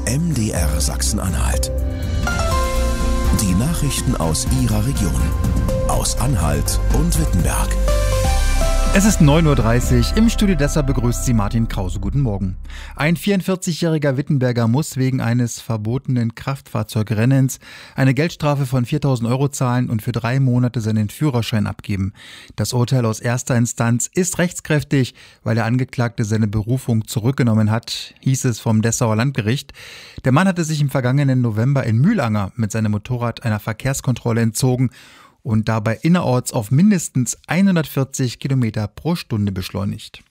MDR Sachsen-Anhalt. Die Nachrichten aus Ihrer Region, aus Anhalt und Wittenberg. Es ist 9.30 Uhr. Im Studio Dessau begrüßt Sie Martin Krause. Guten Morgen. Ein 44-jähriger Wittenberger muss wegen eines verbotenen Kraftfahrzeugrennens eine Geldstrafe von 4.000 € zahlen und für 3 Monate seinen Führerschein abgeben. Das Urteil aus erster Instanz ist rechtskräftig, weil der Angeklagte seine Berufung zurückgenommen hat, hieß es vom Dessauer Landgericht. Der Mann hatte sich im vergangenen November in Mühlanger mit seinem Motorrad einer Verkehrskontrolle entzogen und dabei innerorts auf mindestens 140 Kilometer pro Stunde beschleunigt.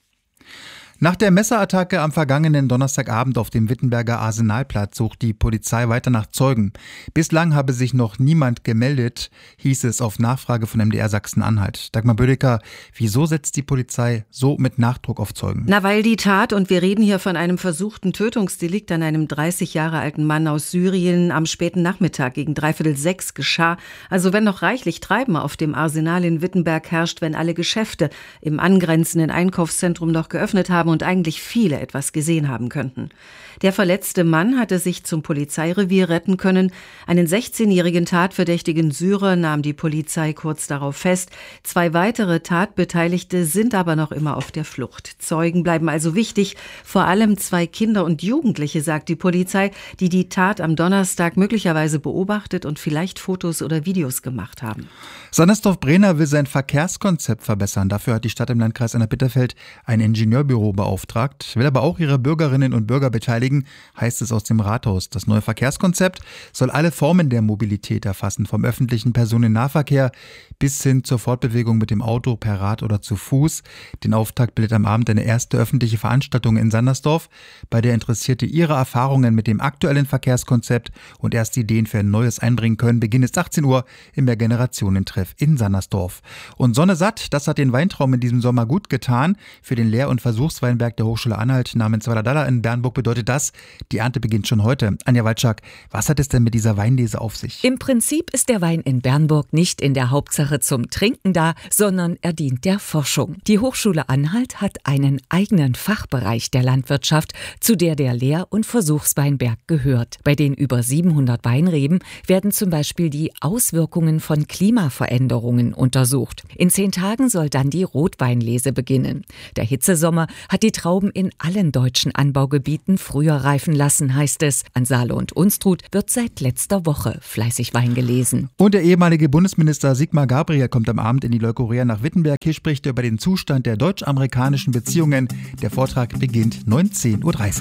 Nach der Messerattacke am vergangenen Donnerstagabend auf dem Wittenberger Arsenalplatz sucht die Polizei weiter nach Zeugen. Bislang habe sich noch niemand gemeldet, hieß es auf Nachfrage von MDR Sachsen-Anhalt. Dagmar Bödecker, wieso setzt die Polizei so mit Nachdruck auf Zeugen? Weil die Tat, und wir reden hier von einem versuchten Tötungsdelikt an einem 30 Jahre alten Mann aus Syrien, am späten Nachmittag gegen 5:45 geschah. Also wenn noch reichlich Treiben auf dem Arsenal in Wittenberg herrscht, wenn alle Geschäfte im angrenzenden Einkaufszentrum noch geöffnet haben und eigentlich viele etwas gesehen haben könnten. Der verletzte Mann hatte sich zum Polizeirevier retten können. Einen 16-jährigen tatverdächtigen Syrer nahm die Polizei kurz darauf fest. 2 weitere Tatbeteiligte sind aber noch immer auf der Flucht. Zeugen bleiben also wichtig, vor allem 2 Kinder und Jugendliche, sagt die Polizei, die die Tat am Donnerstag möglicherweise beobachtet und vielleicht Fotos oder Videos gemacht haben. Sannersdorf-Brenner will sein Verkehrskonzept verbessern. Dafür hat die Stadt im Landkreis Anhalt-Bitterfeld ein Ingenieurbüro beauftragt, will aber auch ihre Bürgerinnen und Bürger beteiligen, heißt es aus dem Rathaus. Das neue Verkehrskonzept soll alle Formen der Mobilität erfassen, vom öffentlichen Personennahverkehr bis hin zur Fortbewegung mit dem Auto, per Rad oder zu Fuß. Den Auftakt bildet am Abend eine erste öffentliche Veranstaltung in Sannersdorf, bei der Interessierte ihre Erfahrungen mit dem aktuellen Verkehrskonzept und erst Ideen für ein neues einbringen können. Beginn ist 18 Uhr im Mehrgenerationentreff in Sannersdorf. Und Sonne satt, das hat den Weintraum in diesem Sommer gut getan. Für den Lehr- und Versuchsweinberg der Hochschule Anhalt namens Walladalla in Bernburg bedeutet das, die Ernte beginnt schon heute. Anja Walczak, was hat es denn mit dieser Weinlese auf sich? Im Prinzip ist der Wein in Bernburg nicht in der Hauptsache zum Trinken da, sondern er dient der Forschung. Die Hochschule Anhalt hat einen eigenen Fachbereich der Landwirtschaft, zu der Lehr- und Versuchsweinberg gehört. Bei den über 700 Weinreben werden zum Beispiel die Auswirkungen von Klimaveränderungen untersucht. In 10 Tagen soll dann die Rotweinlese beginnen. Der Hitzesommer hat die Trauben in allen deutschen Anbaugebieten früher reifen lassen, heißt es. An Saale und Unstrut wird seit letzter Woche fleißig Wein gelesen. Und der ehemalige Bundesminister Sigmar Gabriel kommt am Abend in die Leukorea nach Wittenberg. Hier spricht er über den Zustand der deutsch-amerikanischen Beziehungen. Der Vortrag beginnt 19.30 Uhr.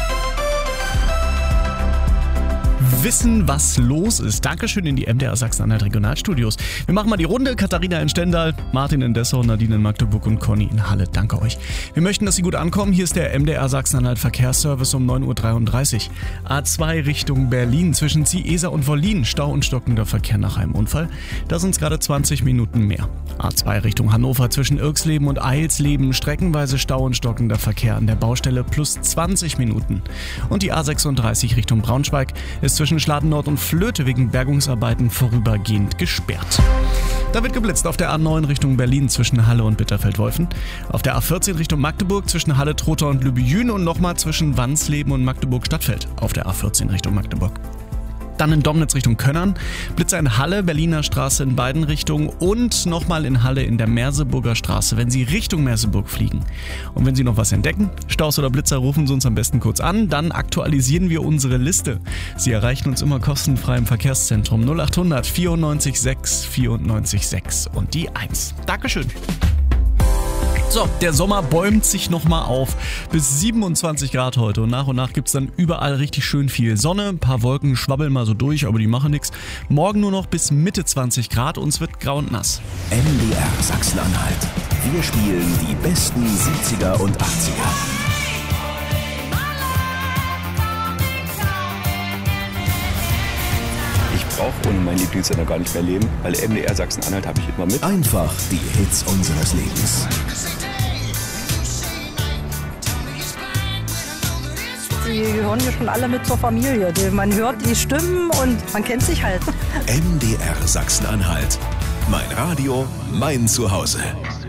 Wissen, was los ist. Dankeschön in die MDR Sachsen-Anhalt Regionalstudios. Wir machen mal die Runde. Katharina in Stendal, Martin in Dessau, Nadine in Magdeburg und Conny in Halle. Danke euch. Wir möchten, dass Sie gut ankommen. Hier ist der MDR Sachsen-Anhalt Verkehrsservice um 9.33 Uhr. A2 Richtung Berlin zwischen Ziehesa und Wollin. Stau und stockender Verkehr nach einem Unfall. Da sind es gerade 20 Minuten mehr. A2 Richtung Hannover zwischen Irksleben und Eilsleben. Streckenweise Stau und stockender Verkehr an der Baustelle plus 20 Minuten. Und die A36 Richtung Braunschweig ist zwischen Schladen Nord und Flöte wegen Bergungsarbeiten vorübergehend gesperrt. Da wird geblitzt auf der A9 Richtung Berlin zwischen Halle und Bitterfeld-Wolfen, auf der A14 Richtung Magdeburg zwischen Halle, Trotha und Lübejün und nochmal zwischen Wansleben und Magdeburg-Stadtfeld auf der A14 Richtung Magdeburg. Dann in Domnitz Richtung Könnern, Blitzer in Halle, Berliner Straße in beiden Richtungen und nochmal in Halle in der Merseburger Straße, wenn Sie Richtung Merseburg fliegen. Und wenn Sie noch was entdecken, Staus oder Blitzer, rufen Sie uns am besten kurz an, dann aktualisieren wir unsere Liste. Sie erreichen uns immer kostenfrei im Verkehrszentrum 0800 94 6 94 6 und die 1. Dankeschön. So, der Sommer bäumt sich nochmal auf. Bis 27 Grad heute und nach gibt es dann überall richtig schön viel Sonne. Ein paar Wolken schwabbeln mal so durch, aber die machen nichts. Morgen nur noch bis Mitte 20 Grad und es wird grau und nass. MDR Sachsen-Anhalt. Wir spielen die besten 70er und 80er. Ich brauche ohne meinen Lieblingssender gar nicht mehr leben, weil MDR Sachsen-Anhalt habe ich immer mit. Einfach die Hits unseres Lebens. Die gehören hier schon alle mit zur Familie. Man hört die Stimmen und man kennt sich halt. MDR Sachsen-Anhalt. Mein Radio, mein Zuhause.